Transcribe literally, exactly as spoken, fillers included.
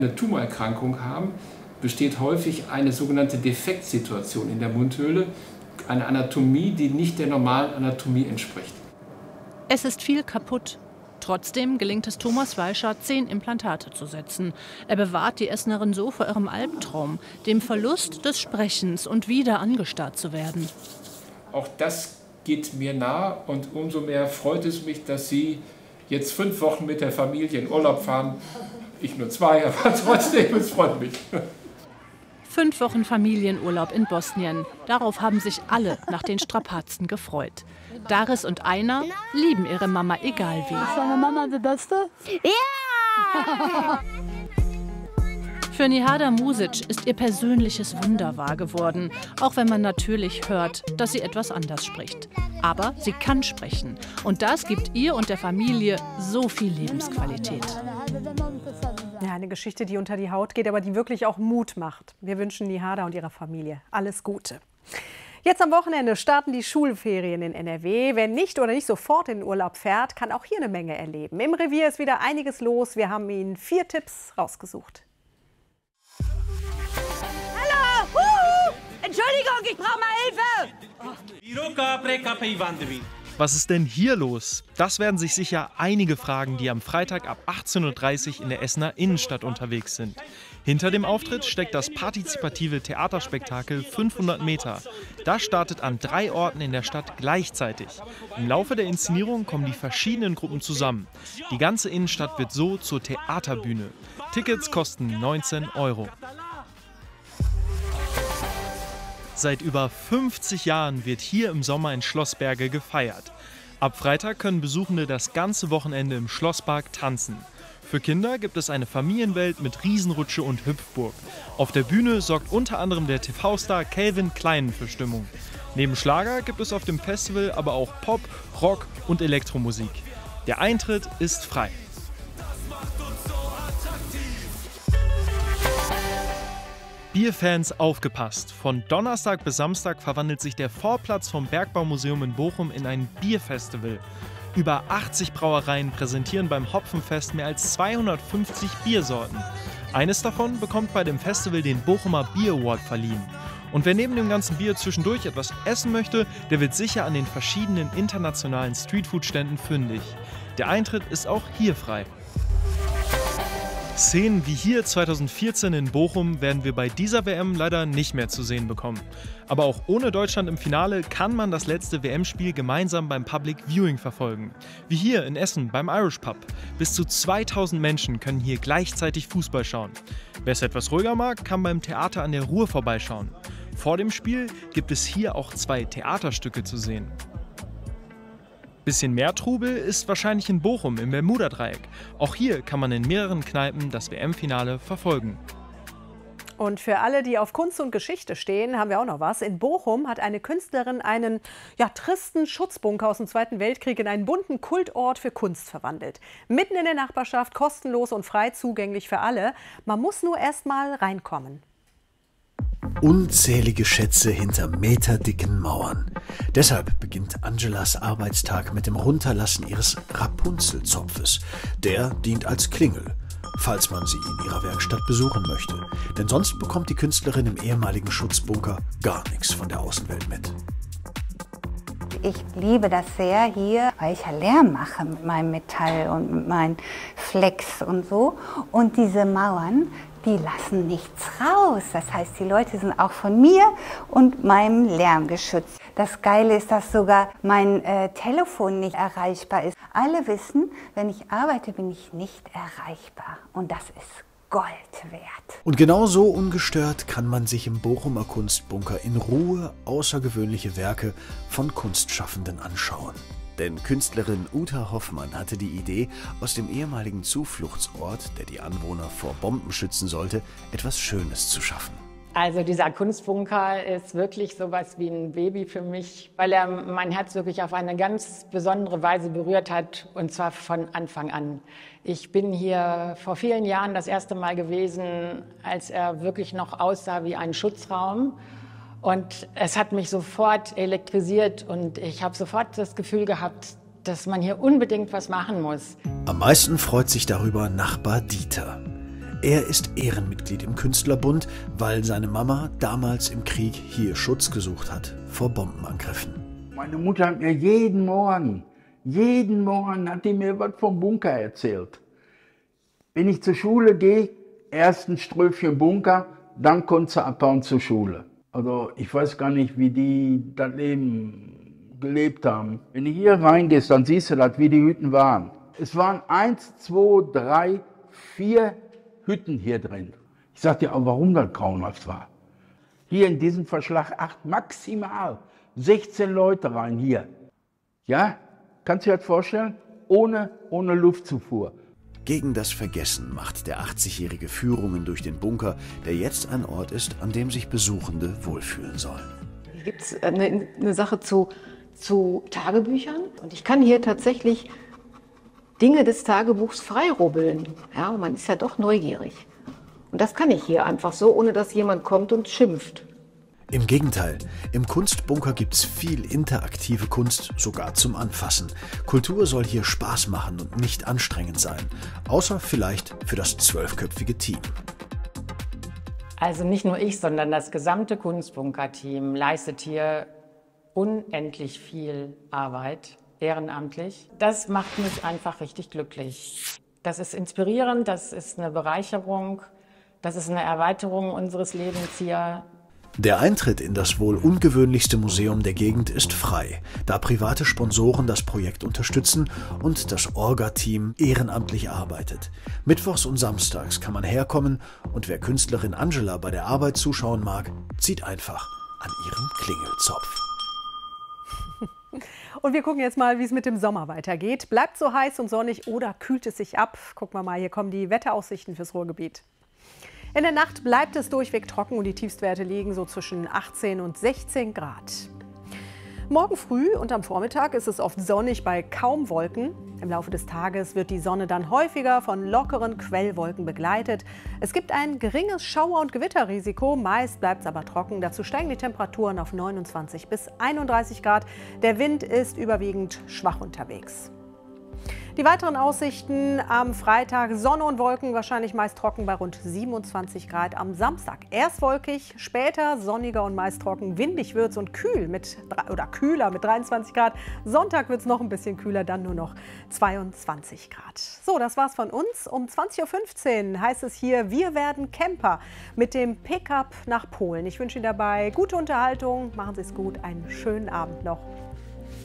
eine Tumorerkrankung haben, besteht häufig eine sogenannte Defektsituation in der Mundhöhle, eine Anatomie, die nicht der normalen Anatomie entspricht. Es ist viel kaputt. Trotzdem gelingt es Thomas Walscher, zehn Implantate zu setzen. Er bewahrt die Essenerin so vor ihrem Albtraum, dem Verlust des Sprechens und wieder angestarrt zu werden. Auch das geht mir nah und umso mehr freut es mich, dass Sie jetzt fünf Wochen mit der Familie in Urlaub fahren. Ich nur zwei, aber trotzdem, es freut mich. Fünf Wochen Familienurlaub in Bosnien. Darauf haben sich alle nach den Strapazen gefreut. Daris und Aina lieben ihre Mama, egal wie. Ist deine Mama die Beste? Ja! Für Nihada Music ist ihr persönliches Wunder wahr geworden. Auch wenn man natürlich hört, dass sie etwas anders spricht. Aber sie kann sprechen. Und das gibt ihr und der Familie so viel Lebensqualität. Ja, eine Geschichte, die unter die Haut geht, aber die wirklich auch Mut macht. Wir wünschen Nihada und ihrer Familie alles Gute. Jetzt am Wochenende starten die Schulferien in N R W. Wer nicht oder nicht sofort in den Urlaub fährt, kann auch hier eine Menge erleben. Im Revier ist wieder einiges los. Wir haben Ihnen vier Tipps rausgesucht. Hallo! Huhu! Entschuldigung, ich brauche mal Hilfe! Was ist denn hier los? Das werden sich sicher einige fragen, die am Freitag ab achtzehn Uhr dreißig in der Essener Innenstadt unterwegs sind. Hinter dem Auftritt steckt das partizipative Theaterspektakel fünfhundert Meter. Das startet an drei Orten in der Stadt gleichzeitig. Im Laufe der Inszenierung kommen die verschiedenen Gruppen zusammen. Die ganze Innenstadt wird so zur Theaterbühne. Tickets kosten neunzehn Euro. Seit über fünfzig Jahren wird hier im Sommer in Schlossberge gefeiert. Ab Freitag können Besuchende das ganze Wochenende im Schlosspark tanzen. Für Kinder gibt es eine Familienwelt mit Riesenrutsche und Hüpfburg. Auf der Bühne sorgt unter anderem der T V-Star Calvin Klein für Stimmung. Neben Schlager gibt es auf dem Festival aber auch Pop, Rock und Elektromusik. Der Eintritt ist frei. Bierfans aufgepasst! Von Donnerstag bis Samstag verwandelt sich der Vorplatz vom Bergbaumuseum in Bochum in ein Bierfestival. Über achtzig Brauereien präsentieren beim Hopfenfest mehr als zweihundertfünfzig Biersorten. Eines davon bekommt bei dem Festival den Bochumer Bier Award verliehen. Und wer neben dem ganzen Bier zwischendurch etwas essen möchte, der wird sicher an den verschiedenen internationalen Streetfood-Ständen fündig. Der Eintritt ist auch hier frei. Szenen wie hier zweitausendvierzehn in Bochum werden wir bei dieser W M leider nicht mehr zu sehen bekommen. Aber auch ohne Deutschland im Finale kann man das letzte W M-Spiel gemeinsam beim Public Viewing verfolgen. Wie hier in Essen beim Irish Pub. Bis zu zweitausend Menschen können hier gleichzeitig Fußball schauen. Wer es etwas ruhiger mag, kann beim Theater an der Ruhr vorbeischauen. Vor dem Spiel gibt es hier auch zwei Theaterstücke zu sehen. Bisschen mehr Trubel ist wahrscheinlich in Bochum im Bermudadreieck. Auch hier kann man in mehreren Kneipen das W M-Finale verfolgen. Und für alle, die auf Kunst und Geschichte stehen, haben wir auch noch was. In Bochum hat eine Künstlerin einen ja, tristen Schutzbunker aus dem Zweiten Weltkrieg in einen bunten Kultort für Kunst verwandelt. Mitten in der Nachbarschaft, kostenlos und frei zugänglich für alle. Man muss nur erst mal reinkommen. Unzählige Schätze hinter meterdicken Mauern. Deshalb beginnt Angelas Arbeitstag mit dem Runterlassen ihres Rapunzelzopfes. Der dient als Klingel, falls man sie in ihrer Werkstatt besuchen möchte. Denn sonst bekommt die Künstlerin im ehemaligen Schutzbunker gar nichts von der Außenwelt mit. Ich liebe das sehr hier, weil ich ja Lärm mache mit meinem Metall und mit meinen Flex und so. Und diese Mauern, die lassen nichts raus. Das heißt, die Leute sind auch von mir und meinem Lärm geschützt. Das Geile ist, dass sogar mein äh, Telefon nicht erreichbar ist. Alle wissen, wenn ich arbeite, bin ich nicht erreichbar. Und das ist Gold wert. Und genau so ungestört kann man sich im Bochumer Kunstbunker in Ruhe außergewöhnliche Werke von Kunstschaffenden anschauen. Denn Künstlerin Uta Hoffmann hatte die Idee, aus dem ehemaligen Zufluchtsort, der die Anwohner vor Bomben schützen sollte, etwas Schönes zu schaffen. Also dieser Kunstbunker ist wirklich sowas wie ein Baby für mich, weil er mein Herz wirklich auf eine ganz besondere Weise berührt hat, und zwar von Anfang an. Ich bin hier vor vielen Jahren das erste Mal gewesen, als er wirklich noch aussah wie ein Schutzraum. Und es hat mich sofort elektrisiert und ich habe sofort das Gefühl gehabt, dass man hier unbedingt was machen muss. Am meisten freut sich darüber Nachbar Dieter. Er ist Ehrenmitglied im Künstlerbund, weil seine Mama damals im Krieg hier Schutz gesucht hat vor Bombenangriffen. Meine Mutter hat mir jeden Morgen, jeden Morgen hat die mir was vom Bunker erzählt. Wenn ich zur Schule gehe, erst ein Ströfchen Bunker, dann kommt sie abhauen zur Schule. Also ich weiß gar nicht, wie die das Leben gelebt haben. Wenn du hier reingehst, dann siehst du das, wie die Hütten waren. Es waren eins, zwei, drei, vier Hütten hier drin. Ich sag dir auch, warum das grauenhaft war. Hier in diesem Verschlag acht, maximal sechzehn Leute rein hier. Ja, kannst du dir das vorstellen? Ohne, ohne Luftzufuhr. Gegen das Vergessen macht der achtzigjährige Führungen durch den Bunker, der jetzt ein Ort ist, an dem sich Besuchende wohlfühlen sollen. Hier gibt es eine, eine Sache zu, zu Tagebüchern. Und ich kann hier tatsächlich Dinge des Tagebuchs freirubbeln. Ja, man ist ja doch neugierig. Und das kann ich hier einfach so, ohne dass jemand kommt und schimpft. Im Gegenteil, im Kunstbunker gibt's viel interaktive Kunst, sogar zum Anfassen. Kultur soll hier Spaß machen und nicht anstrengend sein, außer vielleicht für das zwölfköpfige Team. Also nicht nur ich, sondern das gesamte Kunstbunker-Team leistet hier unendlich viel Arbeit, ehrenamtlich. Das macht mich einfach richtig glücklich. Das ist inspirierend, das ist eine Bereicherung, das ist eine Erweiterung unseres Lebens hier. Der Eintritt in das wohl ungewöhnlichste Museum der Gegend ist frei, da private Sponsoren das Projekt unterstützen und das Orga-Team ehrenamtlich arbeitet. Mittwochs und samstags kann man herkommen und wer Künstlerin Angela bei der Arbeit zuschauen mag, zieht einfach an ihrem Klingelzopf. Und wir gucken jetzt mal, wie es mit dem Sommer weitergeht. Bleibt so heiß und sonnig oder kühlt es sich ab? Gucken wir mal, hier kommen die Wetteraussichten fürs Ruhrgebiet. In der Nacht bleibt es durchweg trocken und die Tiefstwerte liegen so zwischen achtzehn und sechzehn Grad. Morgen früh und am Vormittag ist es oft sonnig bei kaum Wolken. Im Laufe des Tages wird die Sonne dann häufiger von lockeren Quellwolken begleitet. Es gibt ein geringes Schauer- und Gewitterrisiko, meist bleibt es aber trocken. Dazu steigen die Temperaturen auf neunundzwanzig bis einunddreißig Grad. Der Wind ist überwiegend schwach unterwegs. Die weiteren Aussichten am Freitag: Sonne und Wolken, wahrscheinlich meist trocken bei rund siebenundzwanzig Grad. Am Samstag erst wolkig, später sonniger und meist trocken. Windig wird es und kühl mit, oder kühler mit dreiundzwanzig Grad. Sonntag wird es noch ein bisschen kühler, dann nur noch zweiundzwanzig Grad. So, das war's von uns. Um zwanzig Uhr fünfzehn heißt es hier, wir werden Camper mit dem Pickup nach Polen. Ich wünsche Ihnen dabei gute Unterhaltung. Machen Sie es gut, einen schönen Abend noch.